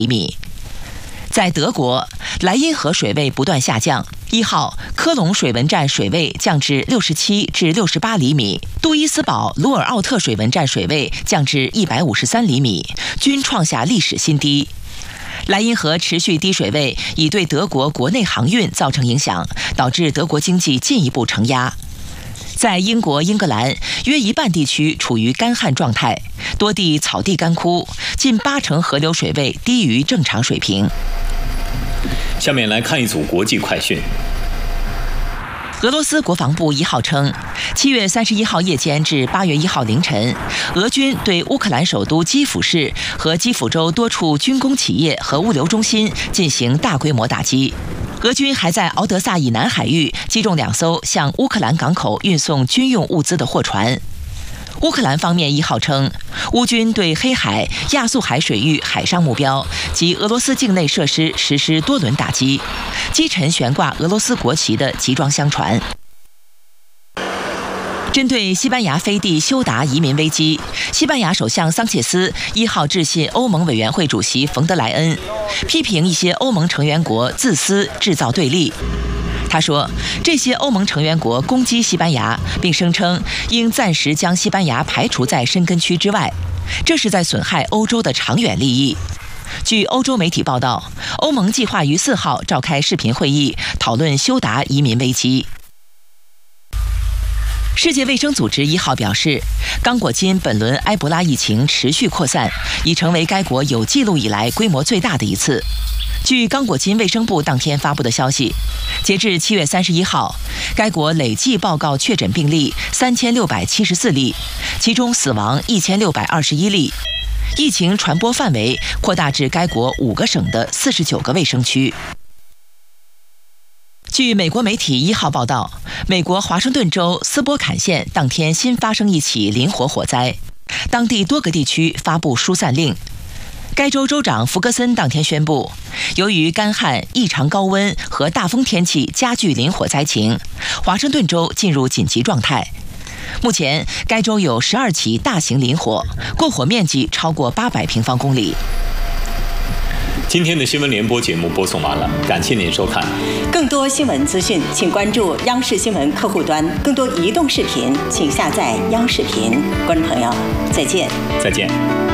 厘米。在德国，莱茵河水位不断下降。1号，科隆水文站水位降至67至68厘米，杜伊斯堡鲁尔奥特水文站水位降至153厘米，均创下历史新低。莱茵河持续低水位已对德国国内航运造成影响，导致德国经济进一步承压。在英国、英格兰，约一半地区处于干旱状态，多地草地干枯，近80%河流水位低于正常水平。 下面来看一组国际快讯。 俄罗斯国防部1号称，7月31号夜间至8月1号凌晨，俄军对乌克兰首都基辅市和基辅州多处军工企业和物流中心进行大规模打击。俄军还在敖德萨以南海域击中2艘向乌克兰港口运送军用物资的货船。乌克兰方面1号称，乌军对黑海、亚速海水域海上目标及俄罗斯境内设施实施多轮打击，击沉悬挂俄罗斯国旗的集装箱船。针对西班牙飞地休达移民危机，西班牙首相桑切斯1号致信欧盟委员会主席冯德莱恩，批评一些欧盟成员国自私制造对立。他说，这些欧盟成员国攻击西班牙，并声称应暂时将西班牙排除在申根区之外，这是在损害欧洲的长远利益。据欧洲媒体报道，欧盟计划于4号召开视频会议，讨论休达移民危机。世界卫生组织1号表示，刚果金本轮埃博拉疫情持续扩散，已成为该国有记录以来规模最大的一次。据刚果金卫生部当天发布的消息，截至7月31号，该国累计报告确诊病例3674例，其中死亡1621例，疫情传播范围扩大至该国5个省的49个卫生区。据美国媒体1号报道，美国华盛顿州斯波坎县当天新发生一起林火火灾，当地多个地区发布疏散令。该州州长弗格森当天宣布，由于干旱、异常高温和大风天气加剧林火灾情，华盛顿州进入紧急状态。目前，该州有12起大型林火，过火面积超过800平方公里。 今天的新闻联播节目播送完了，感谢您收看。 更多新闻资讯，请关注央视新闻客户端；更多移动视频，请下载央视频。观众朋友，再见。 再见。